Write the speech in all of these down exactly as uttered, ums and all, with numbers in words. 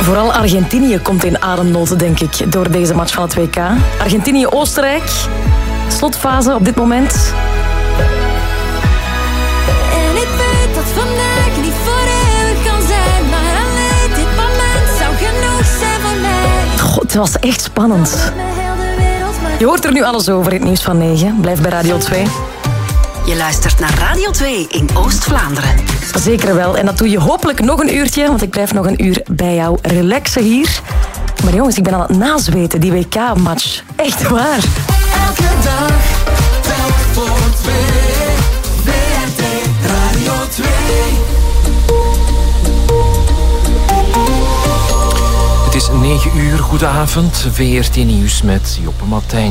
Vooral Argentinië komt in ademnood, denk ik, door deze match van het W K. Argentinië-Oostenrijk, slotfase op dit moment. En ik weet dat vandaag niet voor eeuwig kan zijn, maar alleen dit moment zou genoeg zijn voor mij. God, het was echt spannend. Je hoort er nu alles over in het nieuws van negen. Blijf bij Radio twee. Je luistert naar Radio twee in Oost-Vlaanderen. Zeker wel. En dat doe je hopelijk nog een uurtje, want ik blijf nog een uur bij jou relaxen hier. Maar jongens, ik ben aan het nazweten, die W K-match. Echt waar. Elke dag, telk voor twee. W R T Radio twee. Het is negen uur, goedenavond. V R T Nieuws met Joppe Martijn.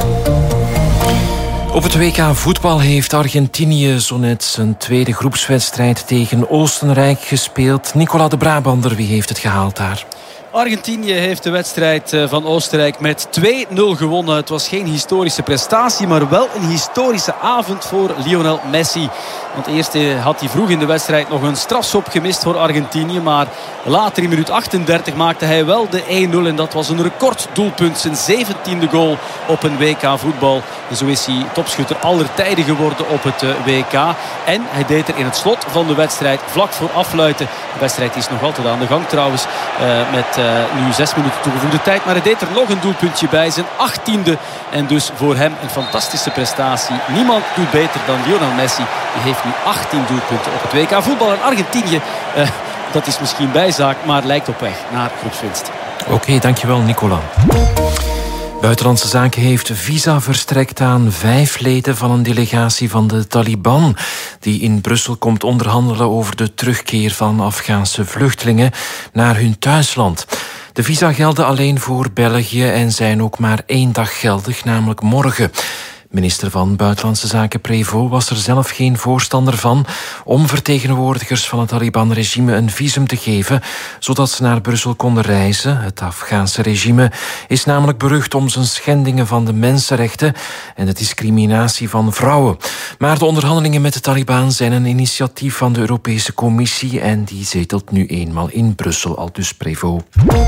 Op het W K voetbal heeft Argentinië zo net zijn tweede groepswedstrijd tegen Oostenrijk gespeeld. Nicola de Brabander, wie heeft het gehaald daar? Argentinië heeft de wedstrijd van Oostenrijk met twee nul gewonnen. Het was geen historische prestatie, maar wel een historische avond voor Lionel Messi. Want eerst had hij vroeg in de wedstrijd nog een strafschop gemist voor Argentinië. Maar later in minuut achtendertig maakte hij wel de één nul. En dat was een recorddoelpunt. Zijn zeventiende goal op een W K voetbal. En zo is hij topschutter aller tijden geworden op het W K. En hij deed er in het slot van de wedstrijd vlak voor afluiten. De wedstrijd is nog altijd aan de gang trouwens. Uh, met uh, nu zes minuten toegevoegde tijd. Maar hij deed er nog een doelpuntje bij. Zijn achttiende. En dus voor hem een fantastische prestatie. Niemand doet beter dan Lionel Messi. Die heeft nu achttien doelpunten op het W K voetbal. En Argentinië, uh, dat is misschien bijzaak, maar lijkt op weg naar groepswinst. Oké, okay, dankjewel Nicola. Buitenlandse Zaken heeft visa verstrekt aan vijf leden van een delegatie van de Taliban die in Brussel komt onderhandelen over de terugkeer van Afghaanse vluchtelingen naar hun thuisland. De visa gelden alleen voor België en zijn ook maar één dag geldig, namelijk morgen. Minister van Buitenlandse Zaken Prévost was er zelf geen voorstander van om vertegenwoordigers van het Taliban-regime een visum te geven, zodat ze naar Brussel konden reizen. Het Afghaanse regime is namelijk berucht om zijn schendingen van de mensenrechten en de discriminatie van vrouwen. Maar de onderhandelingen met de Taliban zijn een initiatief van de Europese Commissie en die zetelt nu eenmaal in Brussel, aldus Prévost.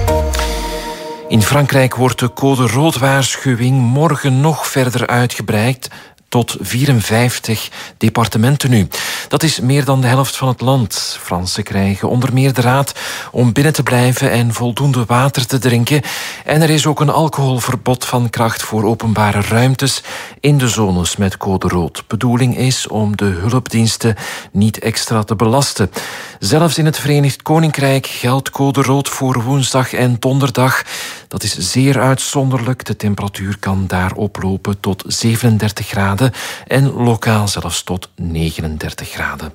In Frankrijk wordt de code rood-waarschuwing morgen nog verder uitgebreid tot vierenvijftig departementen nu. Dat is meer dan de helft van het land. Fransen krijgen onder meer de raad om binnen te blijven en voldoende water te drinken. En er is ook een alcoholverbod van kracht voor openbare ruimtes in de zones met code rood. Bedoeling is om de hulpdiensten niet extra te belasten. Zelfs in het Verenigd Koninkrijk geldt code rood voor woensdag en donderdag. Dat is zeer uitzonderlijk. De temperatuur kan daar oplopen tot zevenendertig graden en lokaal zelfs tot negenendertig graden.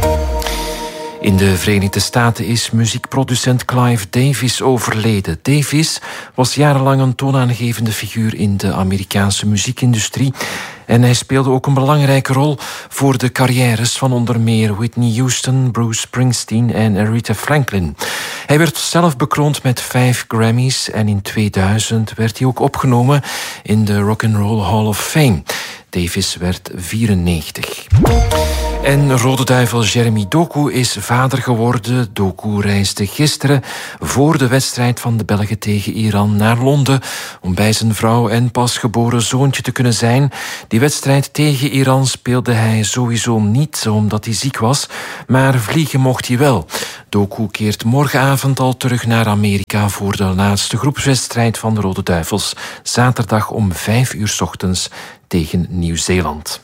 In de Verenigde Staten is muziekproducent Clive Davis overleden. Davis was jarenlang een toonaangevende figuur in de Amerikaanse muziekindustrie. En hij speelde ook een belangrijke rol voor de carrières van onder meer Whitney Houston, Bruce Springsteen en Aretha Franklin. Hij werd zelf bekroond met vijf Grammys en in tweeduizend werd hij ook opgenomen in de Rock and Roll Hall of Fame. Davis werd vierennegentig. En Rode Duivel Jeremy Doku is vader geworden. Doku reisde gisteren voor de wedstrijd van de Belgen tegen Iran naar Londen om bij zijn vrouw en pasgeboren zoontje te kunnen zijn. Die wedstrijd tegen Iran speelde hij sowieso niet omdat hij ziek was, maar vliegen mocht hij wel. Doku keert morgenavond al terug naar Amerika voor de laatste groepswedstrijd van de Rode Duivels. Zaterdag om vijf uur 's ochtends tegen Nieuw-Zeeland.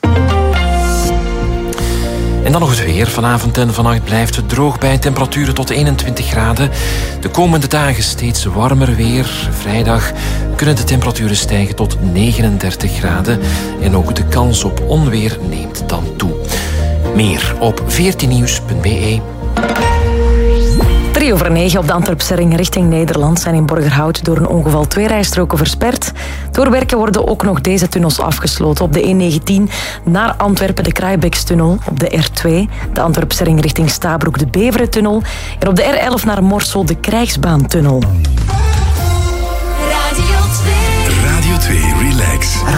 En dan nog het weer. Vanavond en vannacht blijft het droog bij temperaturen tot eenentwintig graden. De komende dagen steeds warmer weer. Vrijdag kunnen de temperaturen stijgen tot negenendertig graden. En ook de kans op onweer neemt dan toe. Meer op v r t nieuws punt b e. Drie over negen op de Antwerpse ring richting Nederland zijn in Borgerhout door een ongeval twee rijstroken versperd. Door werken worden ook nog deze tunnels afgesloten. Op de E negentien naar Antwerpen de Kraaibekstunnel, op de R twee de Antwerpse ring richting Stabroek de Beverentunnel en op de R elf naar Morsel de Krijgsbaantunnel. Radio twee. Radio twee, relax.